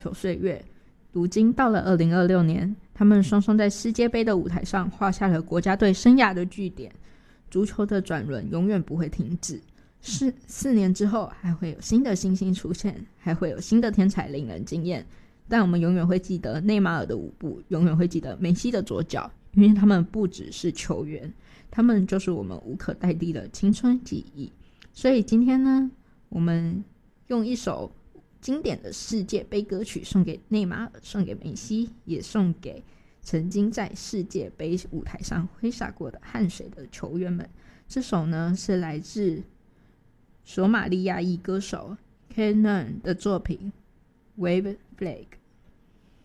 岁月。如今到了2026年，他们双双在世界杯的舞台上画下了国家队生涯的句点。足球的转轮永远不会停止，4年之后还会有新的星星出现，还会有新的天才令人惊艳。但我们永远会记得内马尔的舞步，永远会记得梅西的左脚，因为他们不只是球员，他们就是我们无可代替的青春记忆。所以今天呢，我们用一首经典的世界杯歌曲送给内马尔，送给梅西，也送给曾经在世界杯舞台上挥洒过的汗水的球员们。这首呢是来自索马利亚裔歌手 Kenan 的作品 Wave Flag。